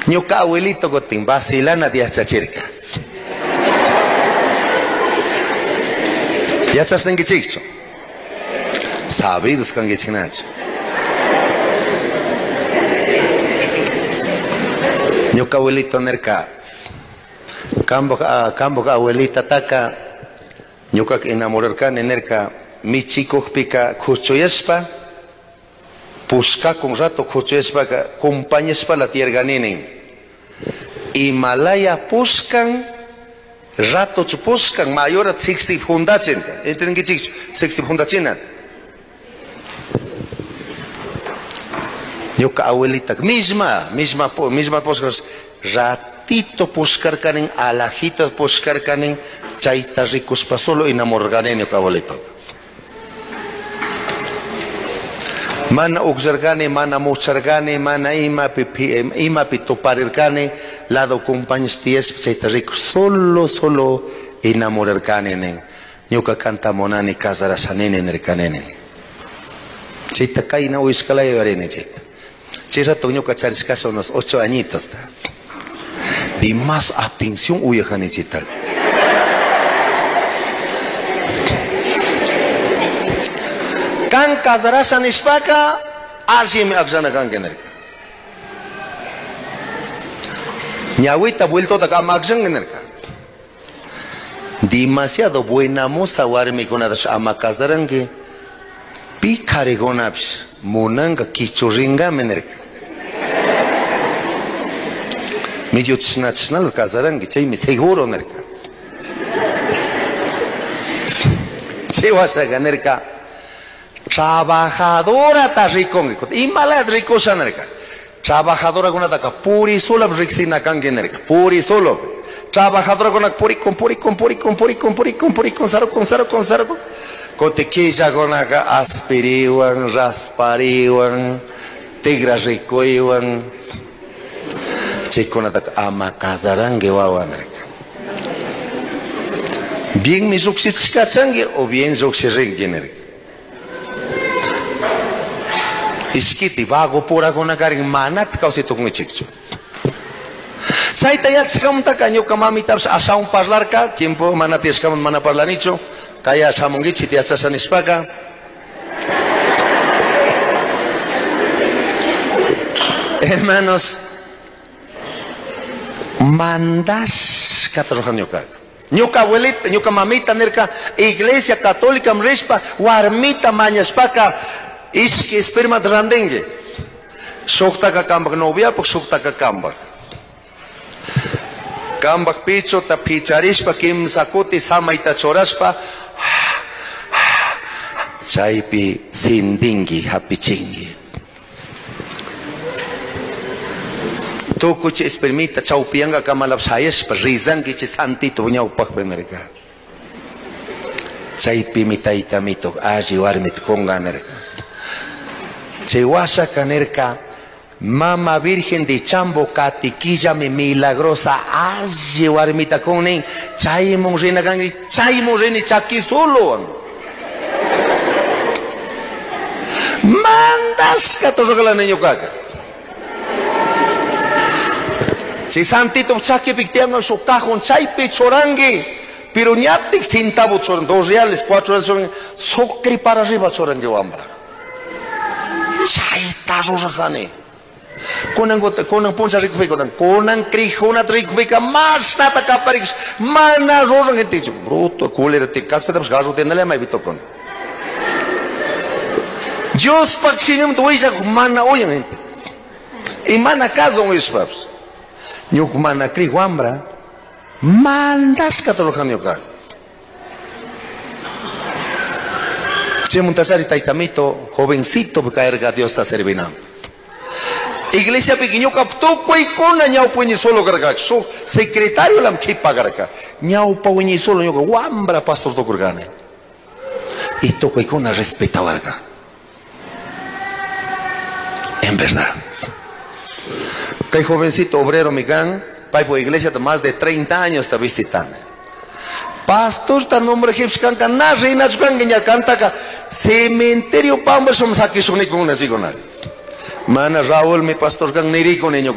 Ñuka abuelito cotin vacilana de achachirka. Ya chasten que chicho. Sabidos con que chinacho. Ñuka abuelito nerka. Cambo abuelita taka. Ñuka enamorarka nerka. Mi chico pica cuchoyespa. Pusca con rato cuchoyespa compañespa la tierra nenen. Himalaya puscan. Rato puscan mayor a 60 fundación. ¿Entienden qué chico? 60 fundación. Ñuka abuelita misma puscas ratito puscar canen alajito puscar canen chaita ricos pa solo enamorganen ñuka abuelito. Mana uxargane, mana muchargane, mana ima pitoparirgane, lado compañes ties chaita ricos solo enamorarganen. Ñuka canta monani casarasanene nercanenen. Chaita kaina uiskala yorene chaita. Si rato ñuka chariscasa unos 8 añitos. Y más atención uyajanichita. Kan casarasan ispaka, así me axana kan generka. Ñahuita vuelto a camaxan generka. Demasiado buena moza warme con las amacasarangue. Picare gonaps. Munanga kichuringa menerka. Medio chinal casarangi, chay me seguro nerka. Che vas a ganerka. Trabajadora ta ricón. Y mala rico sanerka. Trabajadora con ataca puri solo rixina kange nerka. Puri solo. Trabajadora con puricon saro. Kote keja gonaga aspiriwan, raspariwan, tegra ricoiwan. Chekona tak ama casarangue wawanreka. Bien mi ruxiscachangue o bien ruxirengenerek. Iskiti vago pura gonagaring manat kausito kung ichikcho. Saita yatskam takanyo kamamitabs asaun parlarka, tiempo manatieskam mana parlanicho. Kaya samungit si tiasa sanispaka. Hermanos, mandas katrojan ñuka. Ñuka abuelita, ñuka mamita nerka iglesia católica mrespa warmita mañaspaka iski esperma randengue. Soktaka kambak novia pok soktaka kambak. Kambak picho ta picharispa kim sakuti samaita choraspa. Chaypi sindingi hapichingi. Toko che espermita chaupianga kamalap sayas pa rizangi che santito nyau pak benerka. Chaypi mitaita mito aji warmit konga nerka. Chewasa kanerka Mama Virgen de Chambo Catiquilla me milagrosa aji warmita konen chay morena gangi chay moreni chaki solo. Mandas katorogala niño caca. Si santito chaque picteando su cajón chay pechorangue, pero ñatic centavos choran, 2 reales, 4 reales choran, socri para arriba choran yo ambra. Chay tarojane. Konan poncha rico piconan, konan crijona rico pica, más nata caparix, mana rojan gente, bruto, culera, te caspetamos gaso, tenele mai vito con. Dios paxinum tuisa mana oyen gente. Y mana caso un espaps. Nyuk mana kri wambra mandas katolojan yoka. Che muntasari taitamito jovencito caerga Dios está servindo. Iglesia pequeño captó cuicona ñau puñi solo gargach. So secretario lam chipa garga. Ñau puñi solo yoka wambra pastor to kurgane. Y to cuicona respeta garga. En verdad. Que jovencito obrero migán, paipo iglesia de más de 30 años está visitando. Pastor está nombre jefskan na reina skan genya canta cementerio pamba somos aquí soni con una sigona. Mana Raúl mi pastor kan niri con niño